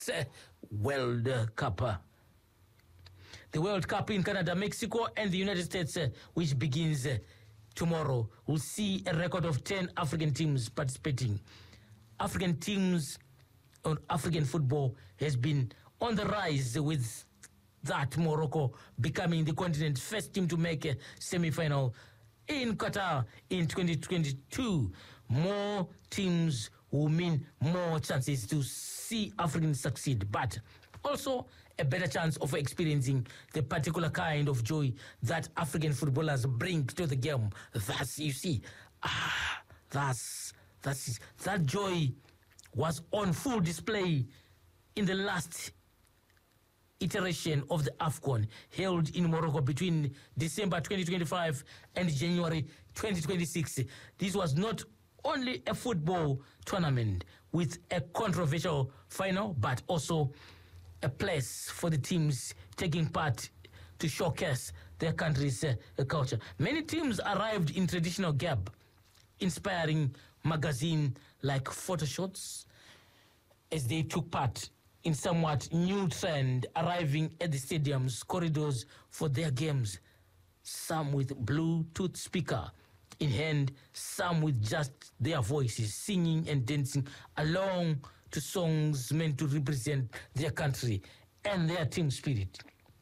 World Cup. The World Cup in Canada, Mexico, and the United States, which begins tomorrow, will see a record of 10 African teams participating. African teams on African football has been on the rise, with that Morocco becoming the continent's first team to make a semi-final in Qatar in 2022. More teams will mean more chances to see Africans succeed, but also a better chance of experiencing the particular kind of joy that African footballers bring to the game. That's, you see, that joy was on full display in the last iteration of the AFCON held in Morocco between December 2025 and January 2026. This was not only a football tournament with a controversial final, but also a place for the teams taking part to showcase their country's culture. Many teams arrived in traditional garb, inspiring magazine like photoshoots as they took part in somewhat new trend, arriving at the stadium's corridors for their games. Some with Bluetooth speaker in hand, some with just their voices, singing and dancing along to songs meant to represent their country and their team spirit.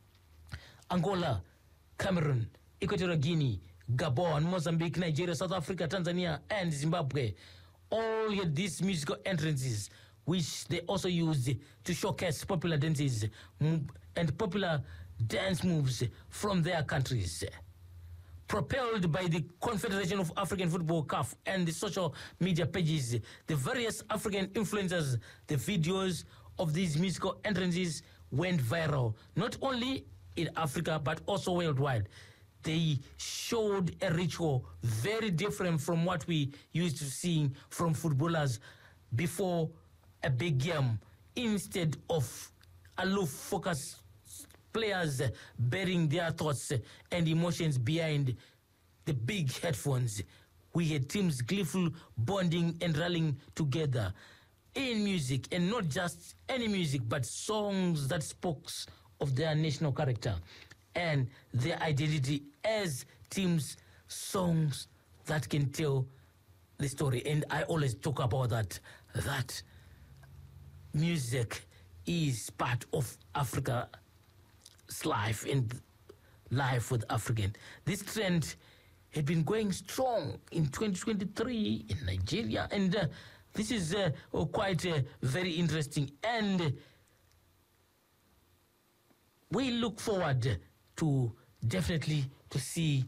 Angola, Cameroon, Equatorial Guinea, Gabon, Mozambique, Nigeria, South Africa, Tanzania, and Zimbabwe all had these musical entrances, which they also used to showcase popular dances and popular dance moves from their countries. Propelled by the Confederation of African Football, CAF, and the social media pages, the various African influencers, the videos of these musical entrances went viral, not only in Africa, but also worldwide. They showed a ritual very different from what we used to see from footballers before a big game. Instead of aloof focus, players burying their thoughts and emotions behind the big headphones, we had teams gleeful bonding and rallying together in music, and not just any music, but songs that spoke of their national character and their identity as teams, songs that can tell the story. And I always talk about that music is part of Africa's life and life with African. This trend had been going strong in 2023 in Nigeria, and this is quite very interesting. And we look forward to definitely to see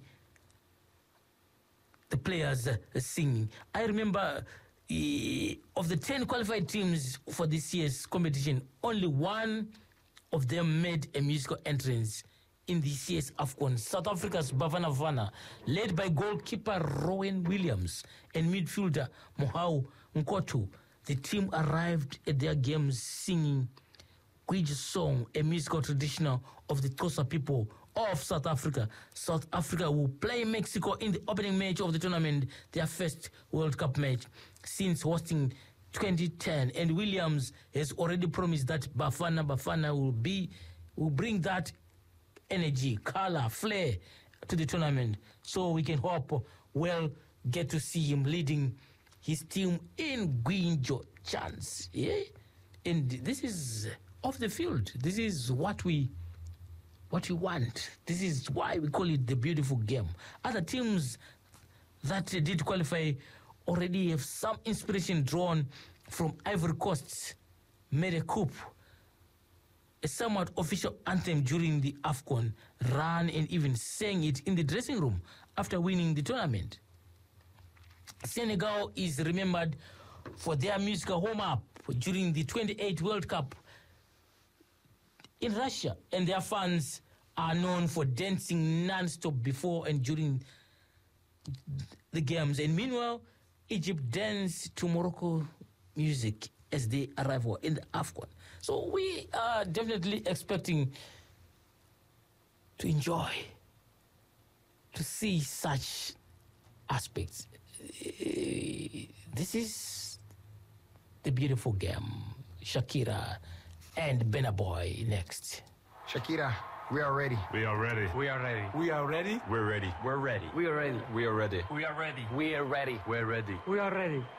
the players singing. I remember of the 10 qualified teams for this year's competition, only one of them made a musical entrance in this year's AFCON. South Africa's Bafana Bafana, led by goalkeeper Rowan Williams and midfielder Mohau Nkotu. The team arrived at their games singing Gwiji song, a musical traditional of the Xhosa people of South Africa. South Africa will play Mexico in the opening match of the tournament, their first World Cup match since hosting 2010. And Williams has already promised that Bafana Bafana will bring that energy, color, flair to the tournament. So we can hope we'll get to see him leading his team in Gwinjo chance. Yeah? And this is off the field. This is what we want. This is why we call it the beautiful game. Other teams that did qualify already have some inspiration drawn from Ivory Coast, made a coup, a somewhat official anthem during the AFCON, ran and even sang it in the dressing room after winning the tournament. Senegal is remembered for their musical warm-up during the 28th World Cup in Russia, and their fans are known for dancing non-stop before and during the games. And meanwhile, Egypt danced to Morocco music as they arrive in the AFCON. So we are definitely expecting to enjoy, to see such aspects. This is the beautiful game. Shakira and Burna Boy next. Shakira, we are ready. We are ready. We are ready. We are ready. We're ready. We're ready. We are ready. We are ready. We are ready. We are ready. We're ready. We are ready.